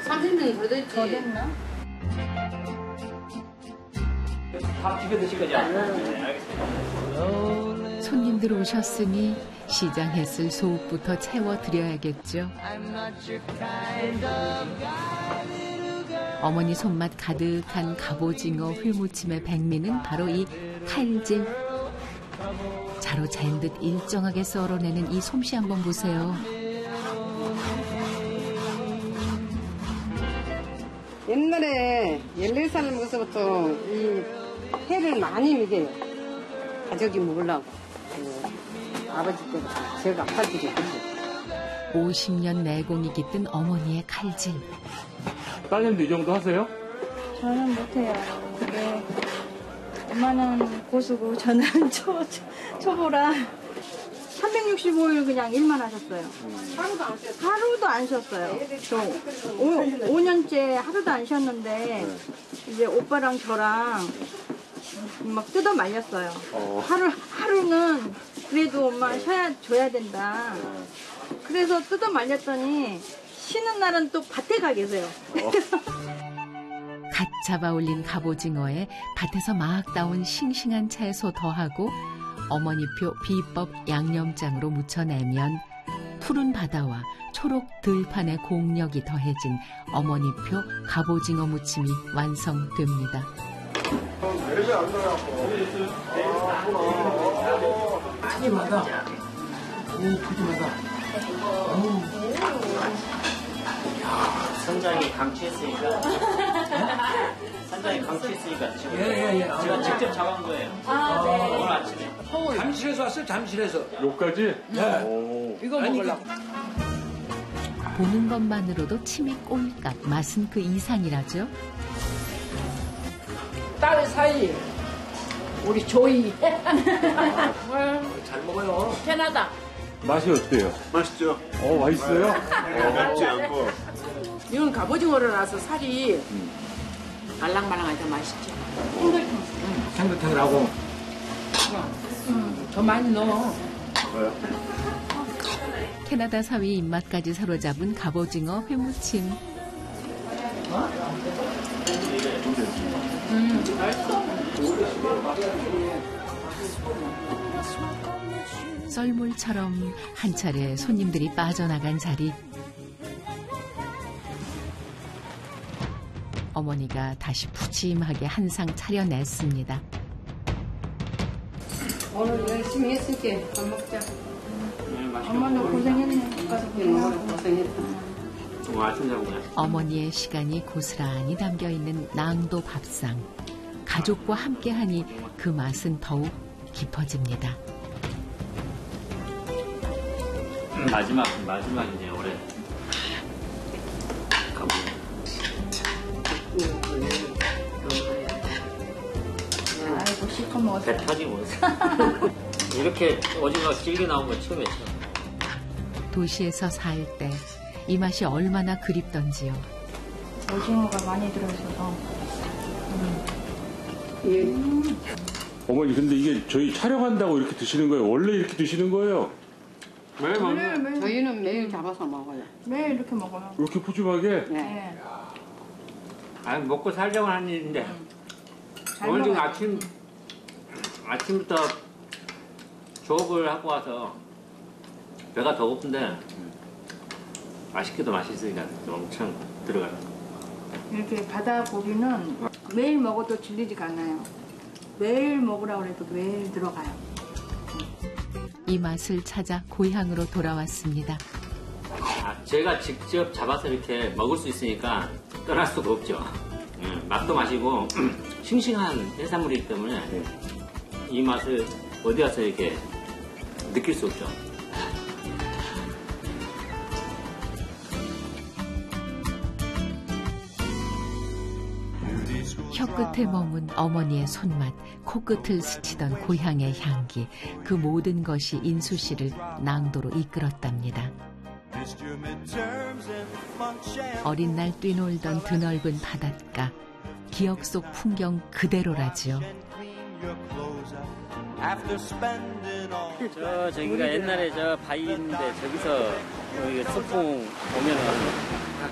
30년 더 됐지. 더 됐나? 밥 집에 드실 거죠? 네, 알겠습니다. 손님들 오셨으니 시장했을 소옥부터 채워드려야겠죠. 어머니 손맛 가득한 갑오징어 회무침의 백미는 바로 이 칼질. 자로 잰 듯 일정하게 썰어내는 이 솜씨 한번 보세요. 옛날에 14살 먹어서부터 이 회를 많이 먹여요. 가족이 먹으려고. 아버지 때부터 제가 칼질이 했죠. 50년 내공이 깃든 어머니의 칼질. 따님도 이 정도 하세요? 저는 못해요. 근데 엄마는 고수고 저는 초보라 365일 그냥 일만 하셨어요. 하루도 안 쉬었어요. 하루도 안 쉬었어요. 저 5년째 하루도 안 쉬었는데 이제 오빠랑 저랑 막 뜯어 말렸어요. 하루는 그래도 엄마 줘야 된다. 그래서 뜯어 말렸더니 쉬는 날은 또 밭에 가 계세요. 갓 잡아 올린 갑오징어에 밭에서 막 따온 싱싱한 채소 더하고 어머니표 비법 양념장으로 무쳐내면 푸른 바다와 초록 들판의 공력이 더해진 어머니표 갑오징어 무침이 완성됩니다. 푸짐하다. 오, 푸짐하다. 선장이 강추했으니까. 선장이 강추했으니까 지금. 제가 직접 잡은 거예요. 오늘 아침에. 잠실에서 왔어요, 잠실에서. 요까지? 네. 이거 먹으려고. 보는 것만으로도 침이 꼴깍. 맛은 그 이상이라죠. 딸 사이 우리 조이. 잘 먹어요. 캐나다. 맛이 어때요? 맛있죠? 맛있어요? 맵지 않고. 이건 갑오징어라서 살이 말랑말랑하니까 맛있지. 탱글탱글하고. 더 많이 넣어. 캐나다 사위 입맛까지 사로잡은 갑오징어 회무침. 썰물처럼 한 차례 손님들이 빠져나간 자리. 어머니가 다시 푸짐하게 한 상 차려냈습니다. 오늘 열심히 했으니까 밥 먹자. 엄마는 고생했네. 가서 고생했다. 아침 자고요. 어머니의 시간이 고스란히 담겨있는 낭도 밥상. 가족과 함께하니 그 맛은 더욱 깊어집니다. 마지막이네, 올해. 가보자. 아이고 실컷 먹었어. 배 터지고 이렇게 오징어 질게 나온 건 처음이죠. 도시에서 살 때 이 맛이 얼마나 그립던지요. 오징어가 많이 들어있어서. 어머니 근데 이게 저희 촬영한다고 이렇게 드시는 거예요? 원래 이렇게 드시는 거예요? 매일 먹는 저희는 매일 잡아서 먹어요. 매일 이렇게 먹어요. 이렇게 푸짐하게? 네. 아니 먹고 살려고 하는 일인데 오늘 지금 아침부터 조업을 하고 와서 배가 더 고픈데 맛있기도 맛있으니까 엄청 들어가요. 이렇게 바다 고기는 매일 먹어도 질리지가 않아요. 매일 먹으라고 해도 매일 들어가요. 이 맛을 찾아 고향으로 돌아왔습니다. 제가 직접 잡아서 이렇게 먹을 수 있으니까 떠날 수가 없죠. 맛도 마시고 싱싱한 해산물이기 때문에 이 맛을 어디 가서 이렇게 느낄 수 없죠. 혀끝에 머문 어머니의 손맛, 코끝을 스치던 고향의 향기, 그 모든 것이 인수 씨를 낭도로 이끌었답니다. 어린 날 뛰놀던 드넓은 바닷가, 기억 속 풍경 그대로라지요. 저기가 옛날에 저 바위인데 저기서 소풍 오면은